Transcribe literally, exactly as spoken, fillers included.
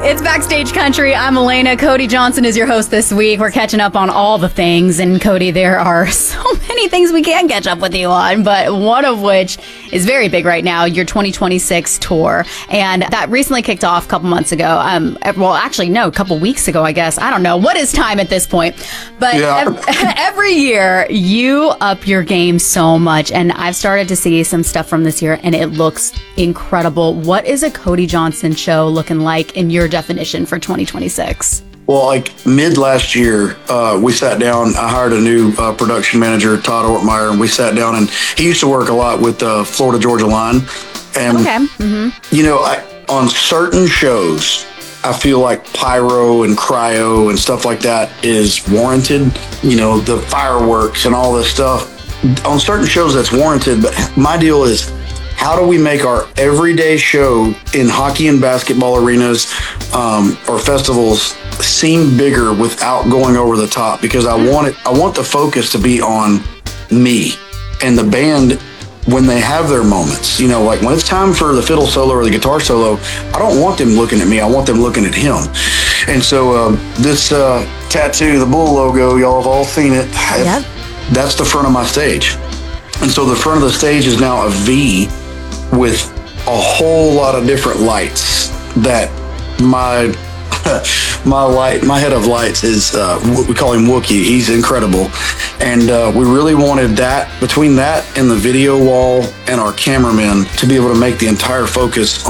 It's Backstage Country. I'm Elena. Cody Johnson is your host this week. We're catching up on all the things. And Cody, there are so many things we can catch up with you on, but one of which is very big right now, your twenty twenty-six tour. And that recently kicked off a couple months ago. Um, well, actually, no, a couple weeks ago, I guess. I don't know. What is time at this point? But yeah. ev- every year, you up your game so much. And I've started to see some stuff from this year, and it looks incredible. What is a Cody Johnson show looking like in your definition for twenty twenty-six? Well, like mid last year, uh, we sat down. I hired a new uh, production manager, Todd Ortmeyer, and we sat down. And he used to work a lot with the uh, Florida Georgia Line. And Okay. Mm-hmm. you know, I, on certain shows, I feel like pyro and cryo and stuff like that is warranted. You know, the fireworks and all this stuff. On certain shows, that's warranted. But my deal is, how do we make our everyday show in hockey and basketball arenas um, or festivals seem bigger without going over the top? Because I want it, I want the focus to be on me and the band when they have their moments. You know, like when it's time for the fiddle solo or the guitar solo, I don't want them looking at me. I want them looking at him. And so um, this uh, tattoo, the bull logo, y'all have all seen it. Yep. That's the front of my stage. And so the front of the stage is now a V with a whole lot of different lights that my my light, my head of lights is, uh, we call him Wookie. He's incredible. And uh, we really wanted that, between that and the video wall and our cameraman, to be able to make the entire focus